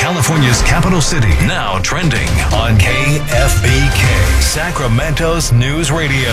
California's capital city. Now trending on KFBK, Sacramento's News Radio.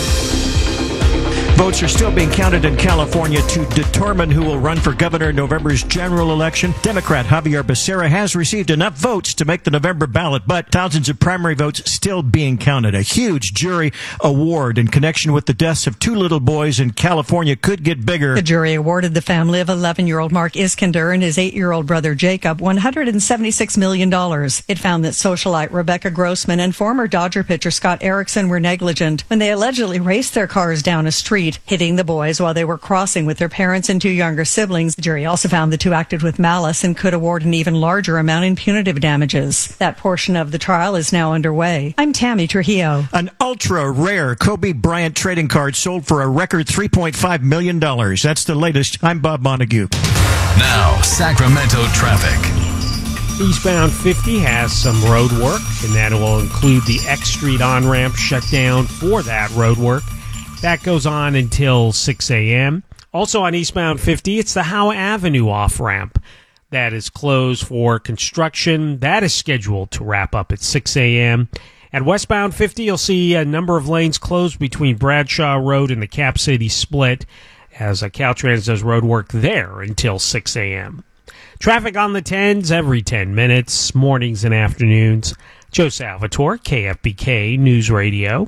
Votes are still being counted in California to determine who will run for governor in November's general election. Democrat Javier Becerra has received enough votes to make the November ballot, but thousands of primary votes still being counted. A huge jury award in connection with the deaths of two little boys in California could get bigger. The jury awarded the family of 11-year-old Mark Iskander and his 8-year-old brother Jacob $176 million. It found that socialite Rebecca Grossman and former Dodger pitcher Scott Erickson were negligent when they allegedly raced their cars down a street, hitting the boys while they were crossing with their parents and two younger siblings. The jury also found the two acted with malice and could award an even larger amount in punitive damages. That portion of the trial is now underway. I'm Tammy Trujillo. An ultra-rare Kobe Bryant trading card sold for a record $3.5 million. That's the latest. I'm Bob Montague. Now, Sacramento traffic. Eastbound 50 has some road work, and that will include the X Street on-ramp shut down for that road work. That goes on until 6 a.m. Also on eastbound 50, it's the Howe Avenue off-ramp that is closed for construction. That is scheduled to wrap up at 6 a.m. At westbound 50, you'll see a number of lanes closed between Bradshaw Road and the Cap City split as Caltrans does road work there until 6 a.m. Traffic on the 10s every 10 minutes, mornings and afternoons. Joe Salvatore, KFBK News Radio,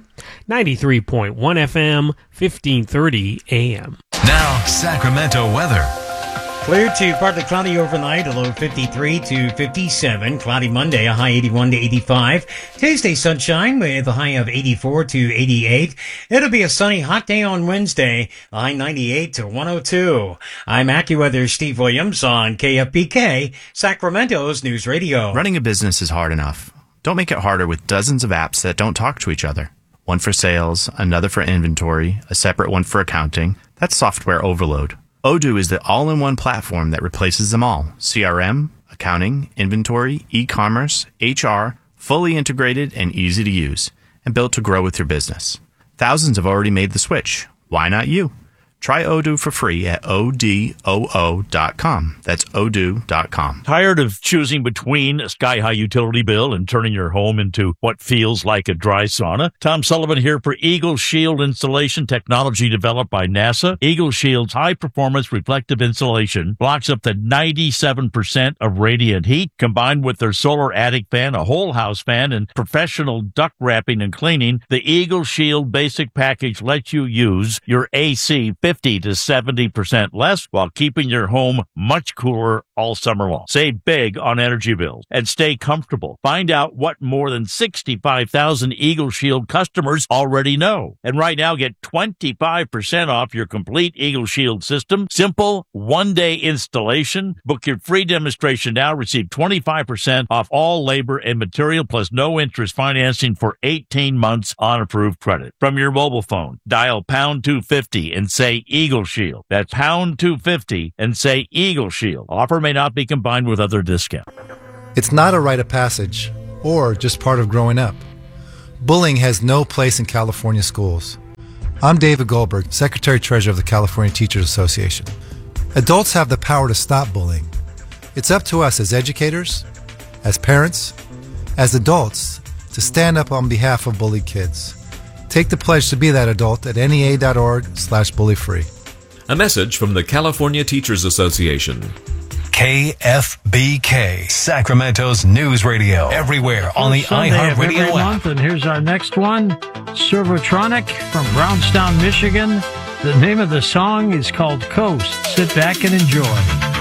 93.1 FM, 1530 AM. Now, Sacramento weather. Clear to partly cloudy overnight, a low 53 to 57. Cloudy Monday, a high 81 to 85. Tuesday, sunshine with a high of 84 to 88. It'll be a sunny, hot day on Wednesday, a high 98 to 102. I'm AccuWeather Steve Williams on KFBK, Sacramento's News Radio. Running a business is hard enough. Don't make it harder with dozens of apps that don't talk to each other. One for sales, another for inventory, a separate one for accounting. That's software overload. Odoo is the all-in-one platform that replaces them all. CRM, accounting, inventory, e-commerce, HR, fully integrated and easy to use, and built to grow with your business. Thousands have already made the switch. Why not you? Try Odoo for free at odoo.com. That's odoo.com. Tired of choosing between a sky-high utility bill and turning your home into what feels like a dry sauna? Tom Sullivan here for Eagle Shield Insulation Technology developed by NASA. Eagle Shield's high-performance reflective insulation blocks up to 97% of radiant heat. Combined with their solar attic fan, a whole house fan, and professional duct wrapping and cleaning, the Eagle Shield basic package lets you use your AC 50 to 70% less while keeping your home much cooler all summer long. Save big on energy bills and stay comfortable. Find out what more than 65,000 Eagle Shield customers already know. And right now, get 25% off your complete Eagle Shield system. Simple, one-day installation. Book your free demonstration now. Receive 25% off all labor and material plus no interest financing for 18 months on approved credit. From your mobile phone, dial pound 250 and say Eagle Shield. That's pound 250 and say Eagle Shield. Offer may not be combined with other discounts. It's not a rite of passage or just part of growing up. Bullying has no place in California schools. I'm David Goldberg, Secretary-Treasurer of the California Teachers Association. Adults have the power to stop bullying. It's up to us as educators, as parents, as adults, to stand up on behalf of bullied kids. Take the pledge to be that adult at NEA.org/bullyfree. A message from the California Teachers Association. KFBK, Sacramento's News Radio. Everywhere on the iHeartRadio app. Month, and here's our next one, Servotronic from Brownstown, Michigan. The name of the song is called Coast. Sit back and enjoy.